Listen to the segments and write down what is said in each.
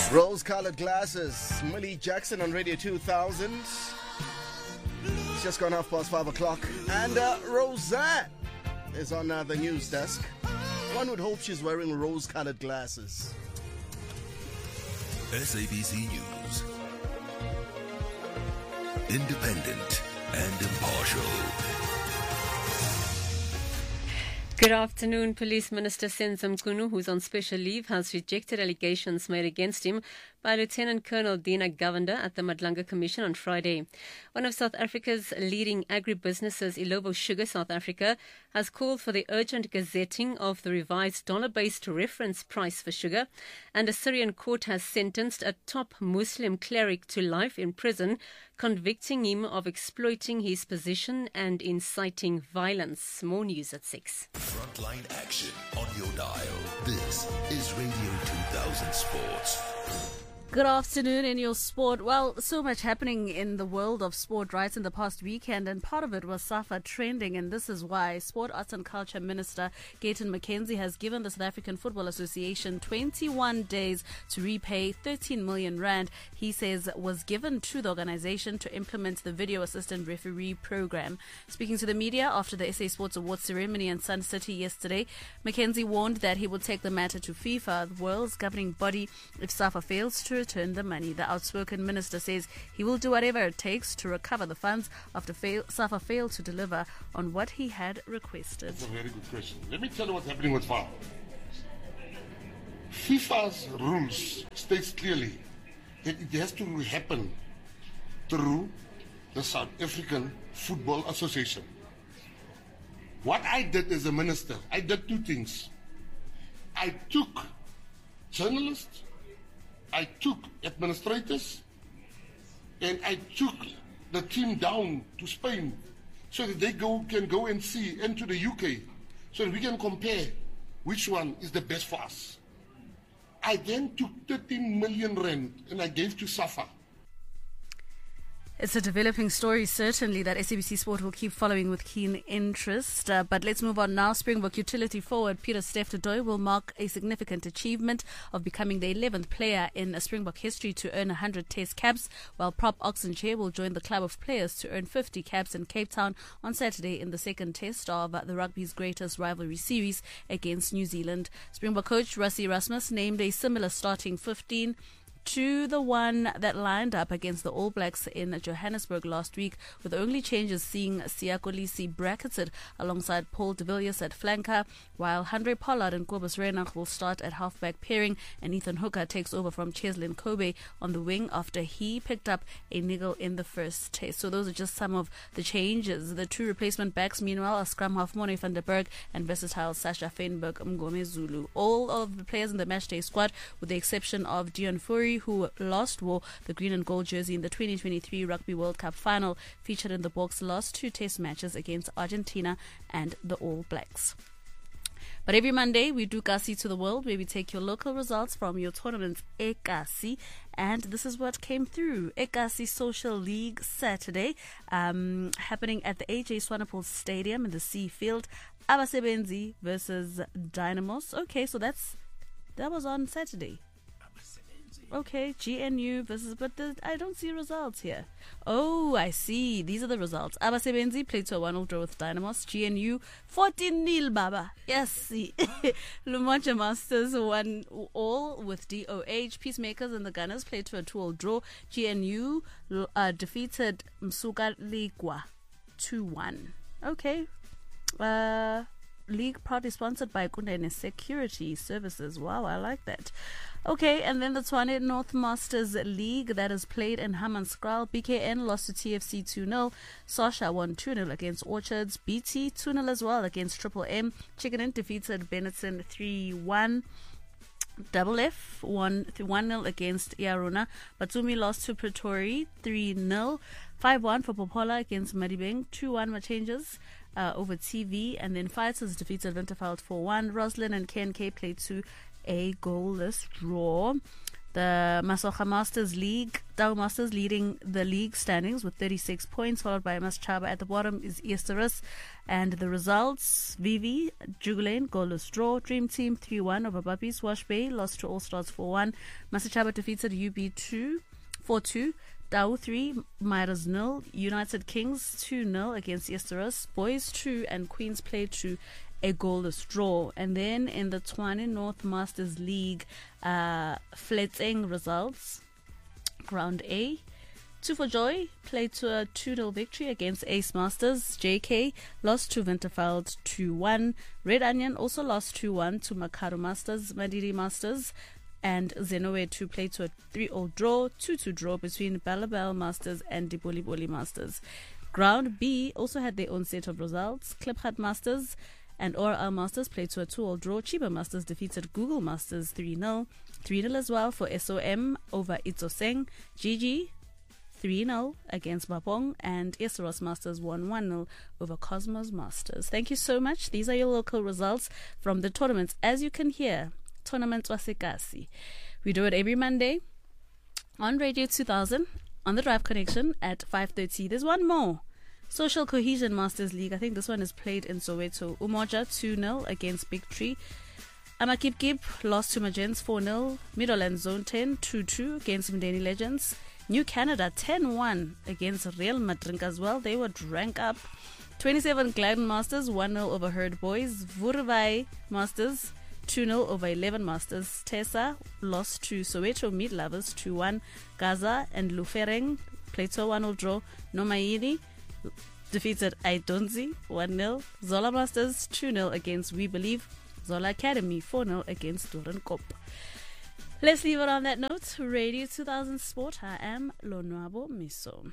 Rose-colored glasses. Millie Jackson on Radio 2000. It's just gone 5:30. And Roseanne is on the news desk. One would hope she's wearing rose-colored glasses. SABC News. Independent and impartial. Good afternoon. Police Minister Senzo Mchunu, who's on special leave, has rejected allegations made against him by Lieutenant Colonel Dina Govender at the Madlanga Commission on Friday. One of South Africa's leading agribusinesses, Illovo Sugar South Africa, has called for the urgent gazetting of the revised dollar-based reference price for sugar, and a Syrian court has sentenced a top Muslim cleric to life in prison, convicting him of exploiting his position and inciting violence. More news at 6. Frontline action on your dial. This is Radio 2000 Sports. Good afternoon in your sport. Well, so much happening in the world of sport right in the past weekend, and part of it was SAFA trending, and this is why Sport, Arts and Culture Minister Gayton McKenzie has given the South African Football Association 21 days to repay 13 million rand, he says was given to the organization to implement the video assistant referee program. Speaking to the media after the SA Sports Awards ceremony in Sun City yesterday, McKenzie warned that he will take the matter to FIFA, the world's governing body, if SAFA fails to return the money. The outspoken minister says he will do whatever it takes to recover the funds after SAFA failed to deliver on what he had requested. That's a very good question. Let me tell you what's happening with VAR. FIFA's rules states clearly that it has to happen through the South African Football Association. What I did as a minister, I did two things. I took journalists, I took administrators, and I took the team down to Spain so that they can go and see, and to the UK, so that we can compare which one is the best for us. I then took 13 million rand and I gave to SAFA. It's a developing story, certainly, that SABC Sport will keep following with keen interest. But let's move on now. Springbok utility forward Peter Steph Todoy will mark a significant achievement of becoming the 11th player in Springbok history to earn 100 test caps, while prop Oxenchair will join the club of players to earn 50 caps in Cape Town on Saturday in the second test of the rugby's greatest rivalry series against New Zealand. Springbok coach Rassie Erasmus named a similar starting 15 to the one that lined up against the All Blacks in Johannesburg last week, with only changes seeing Siya Kolisi bracketed alongside Paul de Villiers at flanker, while Handré Pollard and Kobus Reinach will start at halfback pairing, and Ethan Hooker takes over from Cheslin Kobe on the wing after he picked up a niggle in the first test. So those are just some of the changes. The two replacement backs, meanwhile, are scrum half Mone van der Berg and versatile Sasha Feinberg Mngome Zulu. All of the players in the matchday squad, with the exception of Dion Fourie, who last wore the green and gold jersey in the 2023 Rugby World Cup final, featured in the Boks' last two test matches against Argentina and the All Blacks. But every Monday, we do Kasi to the World, where we take your local results from your tournament's Ekasi. And this is what came through. Ekasi Social League Saturday, happening at the AJ Swanepoel Stadium in the C Field. Abasebenzi versus Dynamos. Okay, so that was on Saturday. Okay, GNU versus, but I don't see results here. Oh, I see. These are the results. Abasebenzi played to a 1-1 draw with Dynamos. GNU 14-0, Baba. Yes, see. Lumoja Masters 1-1 with DOH. Peacemakers and the Gunners played to a 2-2 draw. GNU defeated Msuka Ligwa 2-1. Okay. League proudly sponsored by Kundene Security Services. Wow, I like that. Okay, and then the Tshwane North Masters League that is played in Hammanskraal. BKN lost to TFC 2-0. Sasha won 2-0 against Orchards. BT 2-0 as well against Triple M. Chicken defeated Benetton 3-1. Double F won 1-0 against Iaruna. Batsumi lost to Pretoria 3-0. 5-1 for Popola against Madibeng. 2-1 changes over TV. And then Fighters defeated Winterfeld 4-1. Roslyn and KNK played to a goalless draw. The Masocha Masters League Tau Masters leading the league standings with 36 points, followed by Masechaba. At the bottom is Easterus. And the results: Vivi, Jugulane, goalless draw. Dream Team 3-1 over Bappies. Wash Bay lost to All Stars 4-1. Masechaba defeated UB 4-2. Tau 3, Myras 0. United Kings 2-0 against Easterus. Boys 2 and Queens played 2. A goalless draw. And then in the Tshwane North Masters League, Fleteng results. Round A, 2 for Joy played to a 2-0 victory against Ace Masters. JK lost to Winterfeld 2-1. Red Onion also lost 2-1 to Makaru Masters. Madiri Masters and Zenowe 2 played to a 3-0 draw. 2-2 draw between Balabel Masters and Diboliboli Masters. Ground B also had their own set of results. Klipgat Masters and Oral Masters played to a 2-2 draw. Chiba Masters defeated Google Masters 3-0. 3-0 as well for SOM over Itsoseng. GG 3-0 against Babong. And Esaros Masters won 1-0 over Cosmos Masters. Thank you so much. These are your local results from the tournaments. As you can hear, Tournament Wasekasi. We do it every Monday on Radio 2000 on the Drive Connection at 5:30. There's one more. Social Cohesion Masters League. I think this one is played in Soweto. Umoja 2-0 against Big Tree. Amakip lost to Magents 4-0. Middleland Zone 10 2-2 against Mdeni Legends. New Canada 10-1 against Real Madrid as well. They were drank up. 27 Gladden Masters 1-0 over Herd Boys. Vurvai Masters 2-0 over 11 Masters. Tessa lost to Soweto Meat Lovers 2-1. Gaza and Lufereng played to a 1-0 draw. Nomaini defeated Aidonzi 1-0. Zola Masters 2-0 against We Believe. Zola Academy 4-0 against Dorenkop. Let's leave it on that note. Radio 2000 Sport. I am Lonwabo Miso.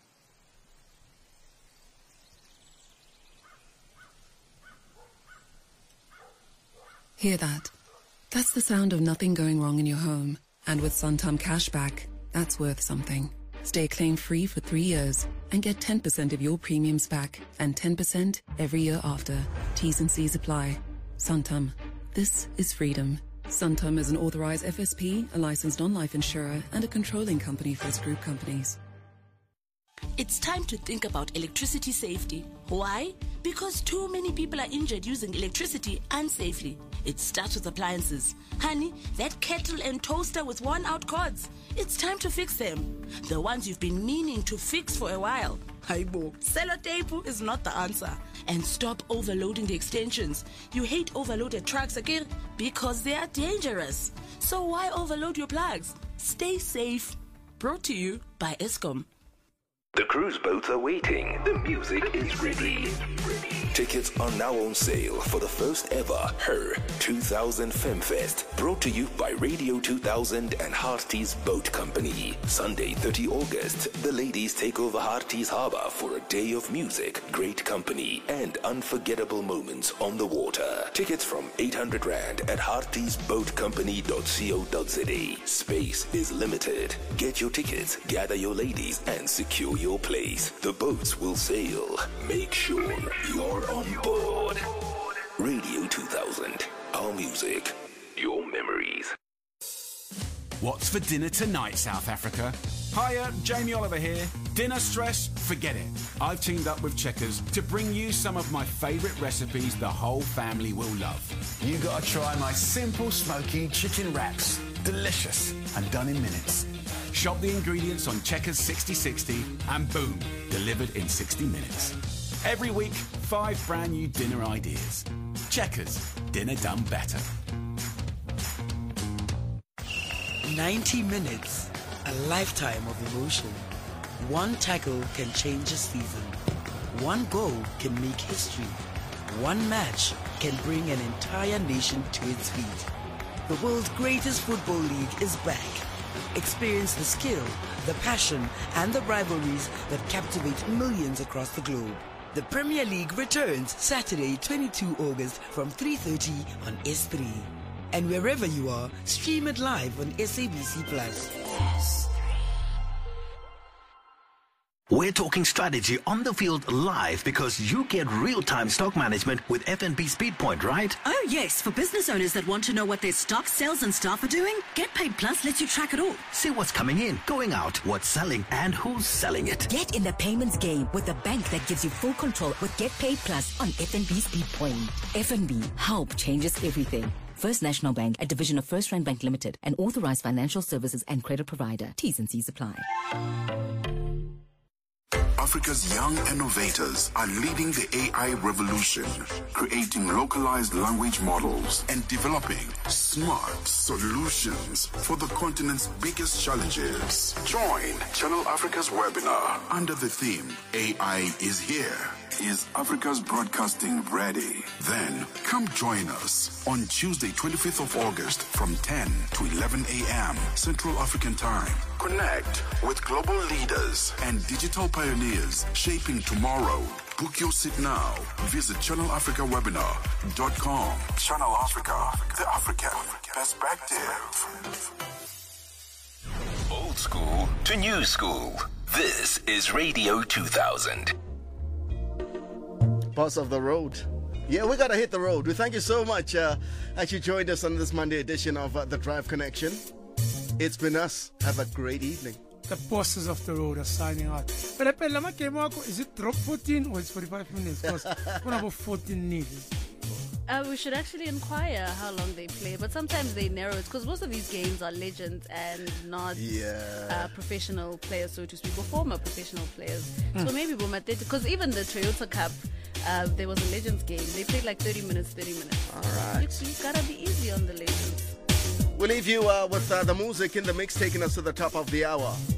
Hear that? That's the sound of nothing going wrong in your home. And with Santam Cashback, that's worth something. Stay claim-free for 3 years and get 10% of your premiums back and 10% every year after. T's and C's apply. Santam. This is freedom. Santam is an authorized FSP, a licensed non-life insurer, and a controlling company for its group companies. It's time to think about electricity safety. Why? Because too many people are injured using electricity unsafely. It starts with appliances. Honey, that kettle and toaster with worn-out cords. It's time to fix them. The ones you've been meaning to fix for a while. Haibo, sellotape is not the answer. And stop overloading the extensions. You hate overloaded trucks again because they are dangerous. So why overload your plugs? Stay safe. Brought to you by Eskom. The cruise boats are waiting. The music is ready. Tickets are now on sale for the first ever Her 2000 FemFest, brought to you by Radio 2000 and Hearties Boat Company. Sunday, 30 August, the ladies take over Hearties Harbour for a day of music, great company, and unforgettable moments on the water. Tickets from 800 Rand at heartiesboatcompany.co.za. Space is limited. Get your tickets, gather your ladies, and secure your place. The boats will sail. Make sure you're on board. Radio 2000. Our music. Your memories. What's for dinner tonight, South Africa? Hiya, Jamie Oliver here. Dinner stress? Forget it. I've teamed up with Checkers to bring you some of my favourite recipes the whole family will love. You gotta try my simple smoky chicken wraps. Delicious and done in minutes. Shop the ingredients on Checkers 6060 and boom, delivered in 60 minutes. Every week, 5 brand new dinner ideas. Checkers, dinner done better. 90 minutes, a lifetime of emotion. One tackle can change a season. One goal can make history. One match can bring an entire nation to its feet. The world's greatest football league is back. Experience the skill, the passion, and the rivalries that captivate millions across the globe. The Premier League returns Saturday, 22 August from 3:30 on S3. And wherever you are, stream it live on SABC+. We're talking strategy on the field live because you get real-time stock management with FNB SpeedPoint, right? Oh, yes. For business owners that want to know what their stock, sales and staff are doing, Get Paid Plus lets you track it all. See what's coming in, going out, what's selling, and who's selling it. Get in the payments game with a bank that gives you full control with Get Paid Plus on FNB SpeedPoint. FNB, help changes everything. First National Bank, a division of First Rand Bank Limited, an authorized financial services and credit provider. T's and C's apply. Africa's young innovators are leading the AI revolution, creating localized language models and developing smart solutions for the continent's biggest challenges. Join Channel Africa's webinar under the theme, AI is here. Is Africa's broadcasting ready? Then come join us on Tuesday, 25th of August from 10 to 11 a.m. Central African Time. Connect with global leaders and digital pioneers shaping tomorrow. Book your seat now. Visit channelafricawebinar.com. Channel Africa, the African perspective. Old school to new school. This is Radio 2000. Boss of the road. Yeah, we gotta hit the road. We thank you so much that you joined us on this Monday edition of The Drive Connection. It's been us. Have a great evening. The bosses of the road are signing out. But is it drop 14 or it's 45 minutes? Because we're about 14 needs. We should actually inquire how long they play, but sometimes they narrow it because most of these games are legends and not professional players, so to speak, or former professional players. So maybe because even the Toyota Cup, there was a legends game. They played like 30 minutes. All right. You gotta be easy on the legends. We'll leave you with the music in the mix taking us to the top of the hour.